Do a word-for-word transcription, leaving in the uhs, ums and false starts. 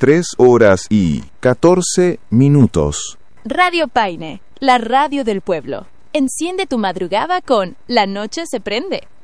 tres horas y catorce minutos. Radio Paine, la radio del pueblo. Enciende tu madrugada con La Noche se prende.